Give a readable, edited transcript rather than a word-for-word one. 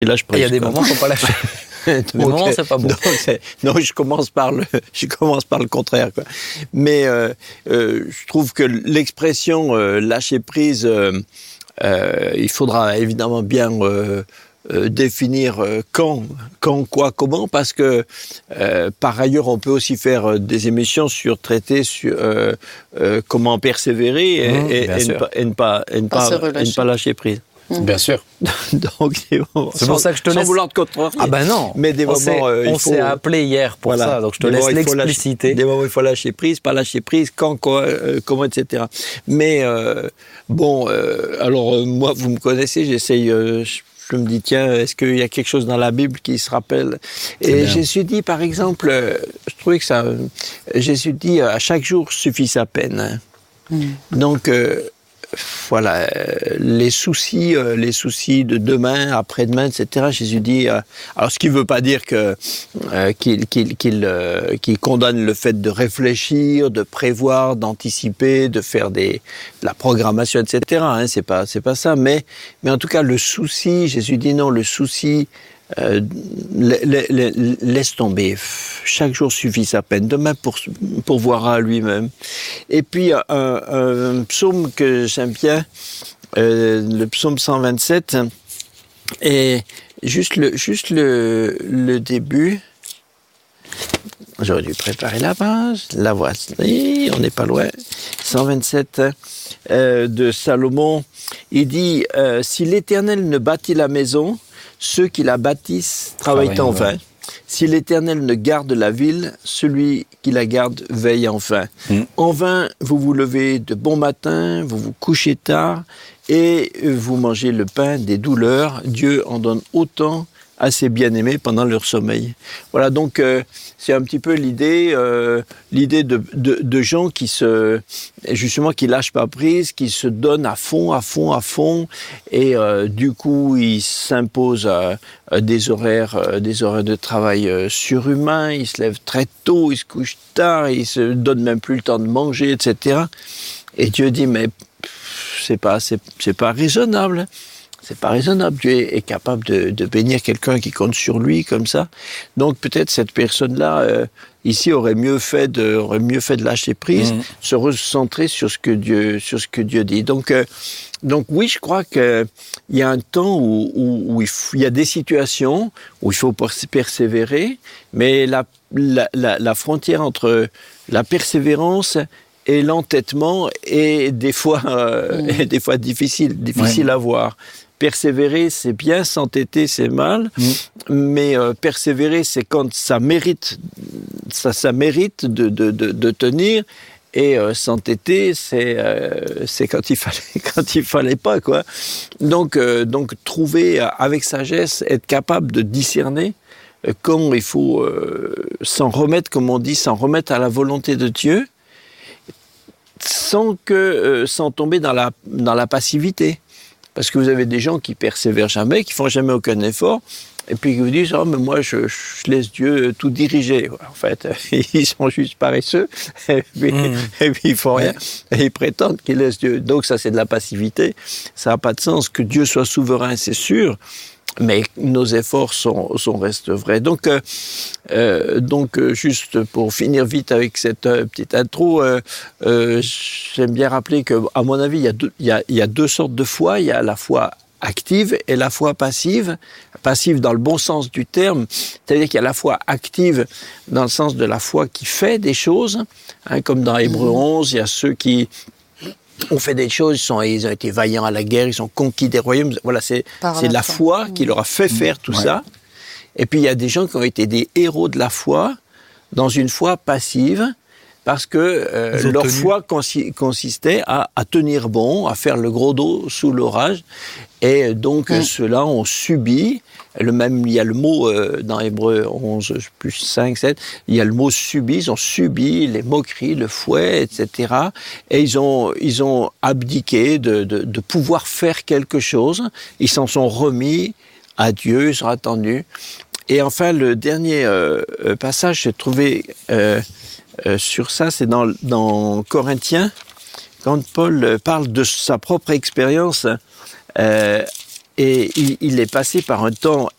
lâche prise. Il y a des moments, faut pas lâcher. Des moments, c'est pas bon. Non, je commence par le contraire, quoi. Mais je trouve que l'expression lâcher prise, il faudra évidemment bien définir quand, quoi, comment, parce que par ailleurs, on peut aussi faire des émissions traiter sur comment persévérer et ne pas lâcher prise. Bien sûr. Donc, c'est pour ça que je te laisse. Sans vouloir te contredire. Ah ben non. Mais des moments, on s'est appelé hier pour ça, donc je te laisse l'expliciter. Des moments, il faut lâcher prise, pas lâcher prise, quand, quoi, comment, etc. Mais alors moi, vous me connaissez, j'essaye. Je me dis, tiens, est-ce qu'il y a quelque chose dans la Bible qui se rappelle? Et Jésus dit, par exemple, je trouvais que ça. Jésus dit, à chaque jour suffit sa peine. Donc. Voilà, les soucis de demain, après-demain, etc. Jésus dit, alors ce qui ne veut pas dire qu'il condamne le fait de réfléchir, de prévoir, d'anticiper, de faire de la programmation, etc. Hein, c'est pas ça, mais en tout cas le souci, Jésus dit non, le souci. Laisse tomber. Chaque jour suffit sa peine. Demain pourvoira lui-même. Et puis un psaume que j'aime bien, le psaume 127, et juste le début. J'aurais dû préparer la page. La voici, on n'est pas loin. 127 de Salomon. Il dit si l'Éternel ne bâtit la maison, ceux qui la bâtissent travaillent en vain. Si l'Éternel ne garde la ville, celui qui la garde veille en vain. En vain, vous vous levez de bon matin, vous vous couchez tard, et vous mangez le pain des douleurs. Dieu en donne autant à ses bien-aimés pendant leur sommeil. Voilà, donc c'est un petit peu l'idée de gens qui qui lâchent pas prise, qui se donnent à fond, et du coup ils s'imposent des horaires de travail surhumains, ils se lèvent très tôt, ils se couchent tard, ils se donnent même plus le temps de manger, etc. Et Dieu dit mais c'est pas raisonnable. C'est pas raisonnable. Dieu est capable de bénir quelqu'un qui compte sur lui comme ça. Donc peut-être cette personne-là ici aurait mieux fait de lâcher prise, se recentrer sur ce que Dieu dit. Donc oui, je crois que il y a un temps où il y a des situations où il faut persévérer, mais la frontière entre la persévérance et l'entêtement est des fois difficile à voir. Persévérer, c'est bien, s'entêter, c'est mal, mais persévérer, c'est quand ça mérite de tenir, et s'entêter, c'est quand il fallait pas, quoi. Donc trouver avec sagesse, être capable de discerner quand il faut s'en remettre, comme on dit, s'en remettre à la volonté de Dieu, sans tomber dans la passivité. Parce que vous avez des gens qui persévèrent jamais, qui font jamais aucun effort, et puis qui vous disent « Oh, mais moi, je laisse Dieu tout diriger. » En fait, ils sont juste paresseux, et puis ils font rien, et ils prétendent qu'ils laissent Dieu. Donc ça, c'est de la passivité. Ça n'a pas de sens. Que Dieu soit souverain, c'est sûr, mais nos efforts restent vrais. Donc, juste pour finir vite avec cette petite intro, j'aime bien rappeler que, à mon avis, il y a deux sortes de foi. Il y a la foi active et la foi passive. Passive dans le bon sens du terme, c'est-à-dire qu'il y a la foi active dans le sens de la foi qui fait des choses, hein, comme dans Hébreux 11, il y a ceux qui ont fait des choses, ils ont été vaillants à la guerre, ils ont conquis des royaumes. Voilà, c'est la foi qui leur a fait faire tout ça. Et puis il y a des gens qui ont été des héros de la foi dans une foi passive, parce que leur foi consistait à tenir bon, à faire le gros dos sous l'orage. Et donc ceux-là ont subi, il y a le mot dans Hébreux 11, plus 5, 7, il y a le mot subi, ils ont subi les moqueries, le fouet, etc. Et ils ont abdiqué de pouvoir faire quelque chose. Ils s'en sont remis à Dieu, ils ont attendu. Et enfin, le dernier passage que j'ai trouvé sur ça, c'est dans Corinthiens, quand Paul parle de sa propre expérience, et Et il est passé par un temps